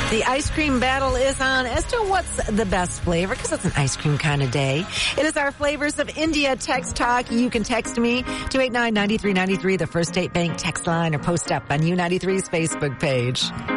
The ice cream battle is on as to what's the best flavor, because it's an ice cream kind of day. It is our Flavors of India text talk. You can text me 289-9393, the First State Bank text line, or post up on U93's Facebook page.